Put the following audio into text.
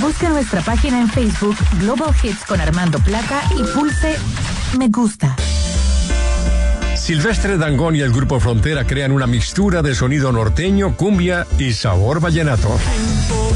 Busque nuestra página en Facebook Global Hits con Armando Plata y pulse me gusta. Silvestre Dangond y el Grupo Frontera crean una mixtura de sonido norteño, cumbia y sabor vallenato.